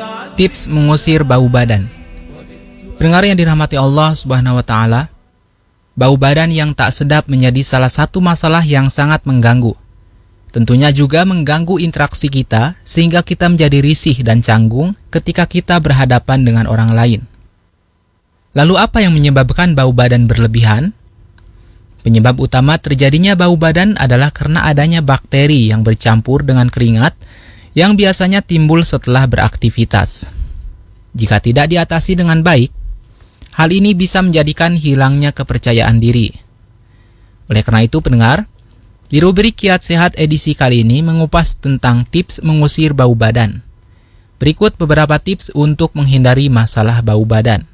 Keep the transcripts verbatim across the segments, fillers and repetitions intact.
Tips mengusir bau badan. Pendengar yang dirahmati Allah Subhanahu wa taala, bau badan yang tak sedap menjadi salah satu masalah yang sangat mengganggu. Tentunya juga mengganggu interaksi kita sehingga kita menjadi risih dan canggung ketika kita berhadapan dengan orang lain. Lalu apa yang menyebabkan bau badan berlebihan? Penyebab utama terjadinya bau badan adalah karena adanya bakteri yang bercampur dengan keringat yang biasanya timbul setelah beraktivitas. Jika tidak diatasi dengan baik, hal ini bisa menjadikan hilangnya kepercayaan diri. Oleh karena itu, pendengar, di rubrik Kiat Sehat edisi kali ini mengupas tentang tips mengusir bau badan. Berikut beberapa tips untuk menghindari masalah bau badan.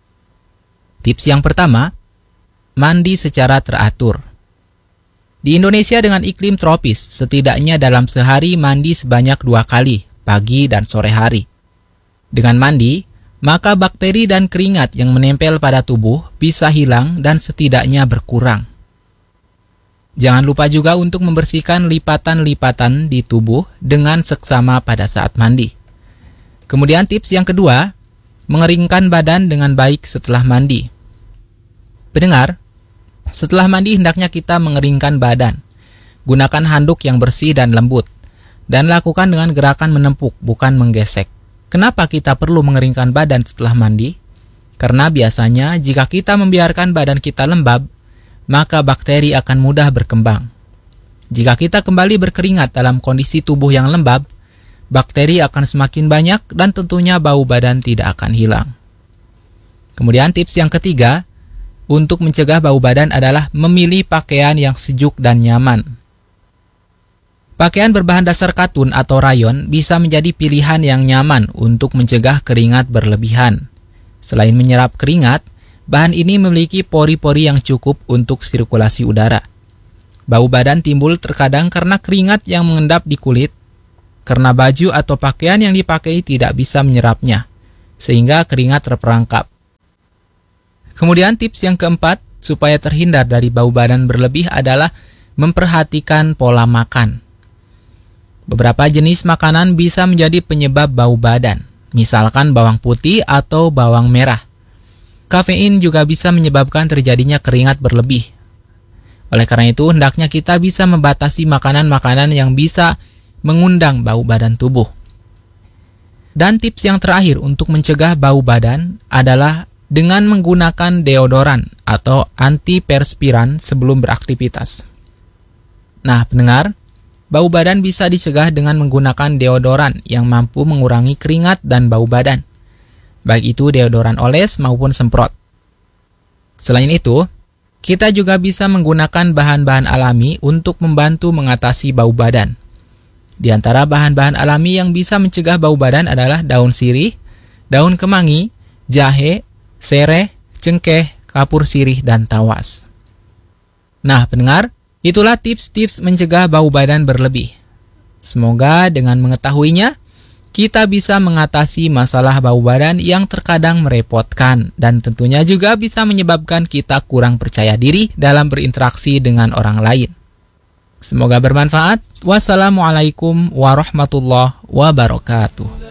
Tips yang pertama, mandi secara teratur. Di Indonesia dengan iklim tropis, setidaknya dalam sehari mandi sebanyak dua kali, pagi dan sore hari. Dengan mandi, maka bakteri dan keringat yang menempel pada tubuh bisa hilang dan setidaknya berkurang. Jangan lupa juga untuk membersihkan lipatan-lipatan di tubuh dengan seksama pada saat mandi. Kemudian tips yang kedua, mengeringkan badan dengan baik setelah mandi. Pendengar, setelah mandi hendaknya kita mengeringkan badan. Gunakan handuk yang bersih dan lembut, dan lakukan dengan gerakan menempuk, bukan menggesek. Kenapa kita perlu mengeringkan badan setelah mandi? Karena biasanya jika kita membiarkan badan kita lembab, maka bakteri akan mudah berkembang. Jika kita kembali berkeringat dalam kondisi tubuh yang lembab, bakteri akan semakin banyak dan tentunya bau badan tidak akan hilang. Kemudian tips yang ketiga, untuk mencegah bau badan adalah memilih pakaian yang sejuk dan nyaman. Pakaian berbahan dasar katun atau rayon bisa menjadi pilihan yang nyaman untuk mencegah keringat berlebihan. Selain menyerap keringat, bahan ini memiliki pori-pori yang cukup untuk sirkulasi udara. Bau badan timbul terkadang karena keringat yang mengendap di kulit, karena baju atau pakaian yang dipakai tidak bisa menyerapnya, sehingga keringat terperangkap. Kemudian tips yang keempat, supaya terhindar dari bau badan berlebih adalah memperhatikan pola makan. Beberapa jenis makanan bisa menjadi penyebab bau badan, misalkan bawang putih atau bawang merah. Kafein juga bisa menyebabkan terjadinya keringat berlebih. Oleh karena itu, hendaknya kita bisa membatasi makanan-makanan yang bisa mengundang bau badan tubuh. Dan tips yang terakhir untuk mencegah bau badan adalah dengan menggunakan deodoran atau antiperspiran sebelum beraktivitas. Nah, pendengar, bau badan bisa dicegah dengan menggunakan deodoran yang mampu mengurangi keringat dan bau badan, baik itu deodoran oles maupun semprot. Selain itu, kita juga bisa menggunakan bahan-bahan alami untuk membantu mengatasi bau badan. Di antara bahan-bahan alami yang bisa mencegah bau badan adalah daun sirih, daun kemangi, jahe, sereh, cengkeh, kapur sirih, dan tawas. Nah, pendengar, itulah tips-tips mencegah bau badan berlebih. Semoga dengan mengetahuinya, kita bisa mengatasi masalah bau badan yang terkadang merepotkan dan tentunya juga bisa menyebabkan kita kurang percaya diri dalam berinteraksi dengan orang lain. Semoga bermanfaat. Wassalamualaikum warahmatullahi wabarakatuh.